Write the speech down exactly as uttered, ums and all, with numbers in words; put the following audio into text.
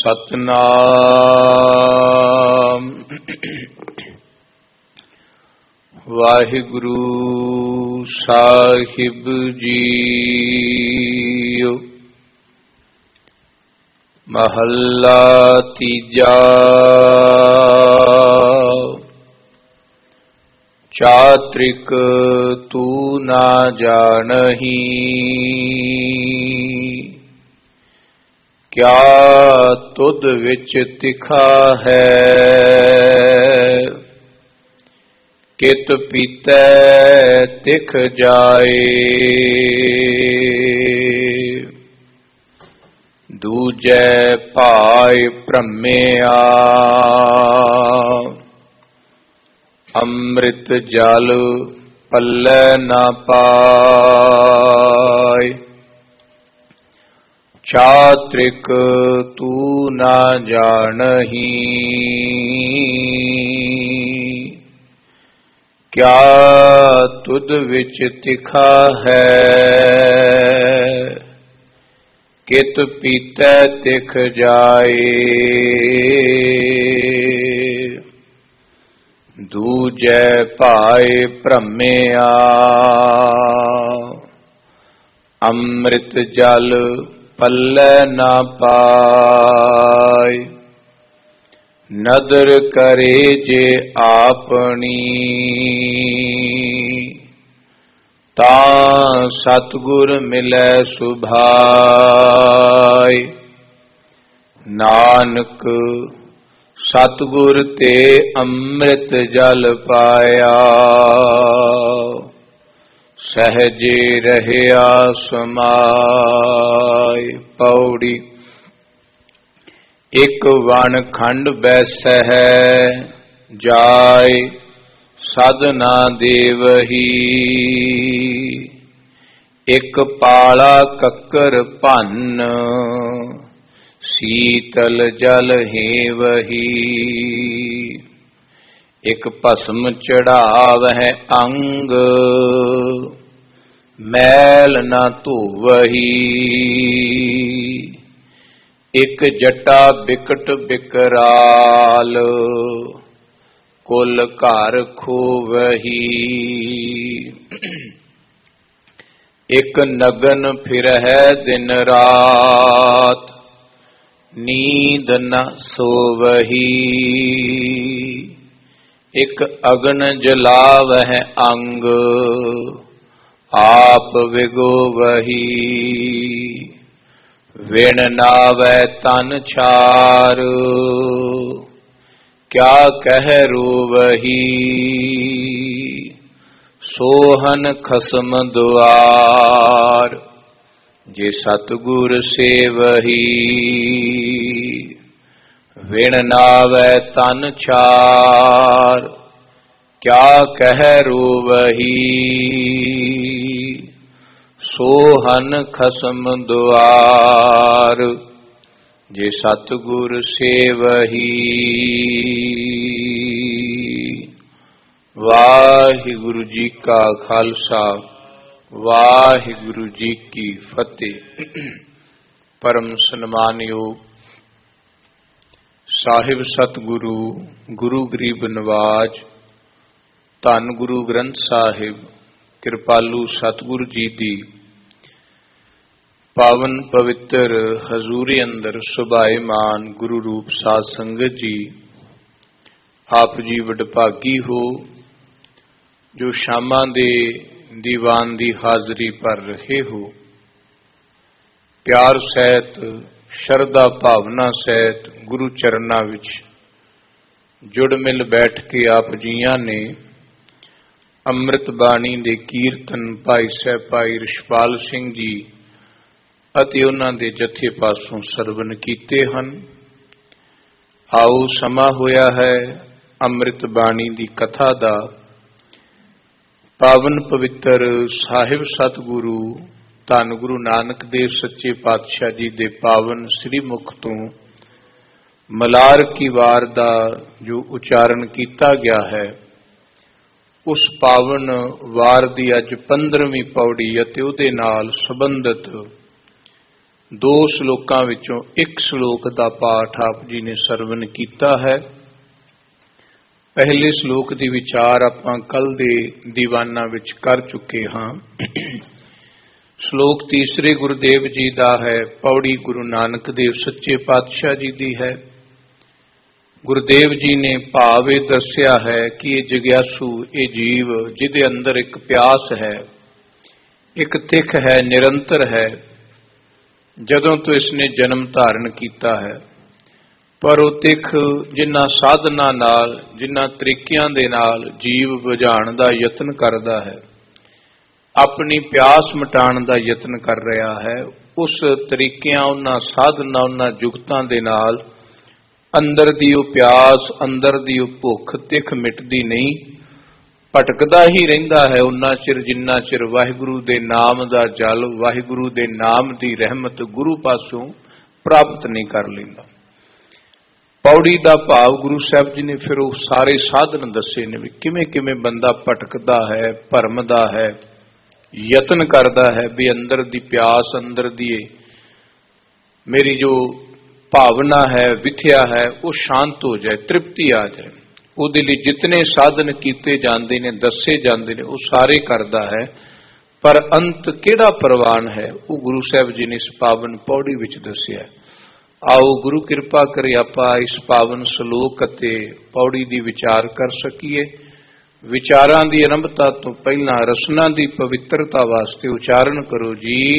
ਸਤਨਾਮ ਵਾਹਿਗੁਰੂ ਸਾਹਿਬ JIO. ਮਹੱਲਾ ਤੀਜਾ। ਚਾਤ੍ਰਿਕ ਤੂੰ ਨਾ ਜਾਣਹੀ, ਕਿਆ ਤੁਧ ਵਿੱਚ ਤਿਖਾ ਹੈ। ਕਿਤ ਪੀਤੈ ਤਿਖ ਜਾਏ, ਦੂਜੈ ਭਾਇ ਭ੍ਰਮਿਆ। ਅੰਮ੍ਰਿਤ ਜਲ ਪੱਲੇ ਨਾ ਪਾਇ, ਚਾਤ੍ਰਿਕ ਤੂੰ ਨਾ ਜਾਣਹੀ। ਕਿਆ ਤੁਧ ਵਿੱਚ ਤਿਖਾ ਹੈ। ਕਿਤ ਪੀਤੈ ਤਿਖ ਜਾਏ, ਦੂਜੈ ਭਾਇ ਭ੍ਰਮਿਆ। ਅੰਮ੍ਰਿਤ ਜਲ ਪੱਲੇ ਨਾ ਪਾਇ, ਨਦਰ ਕਰੇ ਜੇ ਆਪਣੀ। ਤਾਂ ਸਤਿਗੁਰ ਮਿਲੈ ਸੁਭਾਇ, ਨਾਨਕ ਸਤਿਗੁਰ ਤੇ ਅੰਮ੍ਰਿਤ ਜਲ ਪਾਇਆ। ਸਹਿਜੇ ਰਹਿਆ ਸਮਾਇ। ਪੌੜੀ। ਇਕ ਵਣ ਖੰਡ ਬੈਸਹਿ, ਜਾਇ ਸਾਧਨਾ ਦੇਵਹੀ। ਇਕ ਪਾਲਾ ਕੱਕਰ ਭੰਨ, ਸੀਤਲ ਜਲ ਹੇਵਹੀ। ਇਕ ਭਸਮ ਚੜਾਵਹਿ ਅੰਗ, ਮੈਲ ਨਾ ਧੋਵਹੀ। ਇਕ ਜਟਾ ਬਿਕਟ ਬਿਕਰਾਲ, ਕੁਲ ਘਰ ਖੋਵਹੀ। ਇਕ ਨਗਨ ਫਿਰਹਿ ਦਿਨ ਰਾਤ, ਨੀਂਦ ਨ ਸੋਵਹੀ। ਇਕ ਅਗਨ ਜਲਾਵਹਿ ਅੰਗ, ਆਪ ਵਿਗੋਵਹੀ। ਵਿਣ ਨਾਵੈ ਤਨ ਛਾਰ, ਕਿਆ ਕਹਿ ਰੋਵਹੀ। ਸੋਹਨ ਖਸਮ ਦੁਆਰ, ਜੇ ਸਤਿਗੁਰ ਸੇਵਹੀ। ਵਿਣ ਨਾਵੈ ਤਨ ਛਾਰ, ਕਿਆ ਕਹਿ ਰੋਵਹੀ। ਸੋਹਨ ਖਸਮ ਦੁਆਰ, ਜੇ ਸਤਿਗੁਰ ਸੇਵਹੀ। ਵਾਹਿਗੁਰੂ ਜੀ ਕਾ ਖਾਲਸਾ, ਵਾਹਿਗੁਰੂ ਜੀ ਕੀ ਫਤਿਹ। ਪਰਮ ਸਨਮਾਨਯੋਗ ਸਾਹਿਬ ਸਤਿਗੁਰੂ ਗੁਰੂ ਗਰੀਬ ਨਵਾਜ ਧੰਨ ਗੁਰੂ ਗ੍ਰੰਥ ਸਾਹਿਬ ਕਿਰਪਾਲੂ ਸਤਿਗੁਰੂ ਜੀ ਦੀ ਪਾਵਨ ਪਵਿੱਤਰ ਹਜ਼ੂਰੀ ਅੰਦਰ ਸੁਭਾਏਮਾਨ ਗੁਰੂ ਰੂਪ ਸਾਧ ਸੰਗਤ ਜੀ, ਆਪ ਜੀ ਵਡਭਾਗੀ ਹੋ ਜੋ ਸ਼ਾਮਾਂ ਦੇ ਦੀਵਾਨ ਦੀ ਹਾਜ਼ਰੀ ਭਰ ਰਹੇ ਹੋ। ਪਿਆਰ ਸਹਿਤ, ਸ਼ਰਧਾ ਭਾਵਨਾ ਸਹਿਤ ਗੁਰੂ ਚਰਨਾਂ ਵਿੱਚ ਜੁੜ ਮਿਲ ਬੈਠ ਕੇ ਆਪ ਜੀਆਂ ਨੇ ਅੰਮ੍ਰਿਤ ਬਾਣੀ ਦੇ ਕੀਰਤਨ ਭਾਈ ਸਾਹਿਬ ਭਾਈ ਰਿਸ਼ਪਾਲ ਸਿੰਘ ਜੀ ਅਤੇ ਉਹਨਾਂ ਦੇ ਜਥੇ ਪਾਸੋਂ ਸਰਵਨ ਕੀਤੇ ਹਨ। ਆਓ ਸਮਾਂ ਹੋਇਆ ਹੈ ਅੰਮ੍ਰਿਤ ਬਾਣੀ ਦੀ ਕਥਾ ਦਾ। ਪਾਵਨ ਪਵਿੱਤਰ ਸਾਹਿਬ ਸਤਿਗੁਰੂ ਧੰਨ ਗੁਰੂ ਨਾਨਕ ਦੇਵ ਸੱਚੇ ਪਾਤਸ਼ਾਹ ਜੀ ਦੇ ਪਾਵਨ ਸ੍ਰੀ ਮੁਖ ਤੋਂ ਮਲਾਰ ਕੀ ਵਾਰ ਦਾ ਜੋ ਉਚਾਰਨ ਕੀਤਾ ਗਿਆ ਹੈ, ਉਸ ਪਾਵਨ ਵਾਰ ਦੀ ਅੱਜ ਪੰਦਰਵੀਂ ਪੌੜੀ ਅਤੇ ਉਹਦੇ ਨਾਲ ਸੰਬੰਧਿਤ दो श्लोकां विचों एक श्लोक का पाठ आप जी ने सरवण कीता है। पहले श्लोक की विचार आपां कल दे दीवाना विच कर चुके हाँ। श्लोक तीसरे गुरुदेव जी का है, पौड़ी गुरु नानक देव सच्चे पातशाह जी की है। गुरुदेव जी ने भाव ये दसिया है कि ये जग्यासू ये जीव जिदे अंदर एक प्यास है, एक तिख है, निरंतर है, जदों तो इसने जन्म धारण किया है। पर वो तिख जिन्ना साधना नाल जिन्ना तरीकियां दे नाल जीव बुझाण दा यतन करदा है, अपनी प्यास मिटाण दा यतन कर रहा है, उस तरीकियां उन्हां साधना उन्हां जुगतां दे नाल अंदर दी वो प्यास अंदर दी वो भुख तिख मिटदी नहीं, भटकदा ही रहिंदा है उन्ना चिर जिन्ना चिर वाहिगुरु दे नाम दा जल, वाहिगुरु दे नाम दी रहमत गुरु पासों प्राप्त नहीं कर लैंदा। पौड़ी दा भाव गुरु साहब जी ने फिर वो सारे साधन दसे ने भी किवें किवें बंदा भटकदा है, भरमदा है, यतन करदा है भी अंदर दी प्यास अंदर दी मेरी जो भावना है विथया है वो शांत हो जाए, तृप्ति आ जाए। उहदे लई जितने साधन कीते जांदे ने दसे जांदे ने वो सारे करदा है, पर अंत किहड़ा प्रवान है वो गुरु साहब जी ने इस पावन पौड़ी विच दसिया। आओ गुरु कृपा करे आपां इस पावन श्लोक अते पौड़ी दी विचार कर सकीए। विचारां दी आरंभता तो पहला रसना दी पवित्रता वास्ते उचारण करो जी।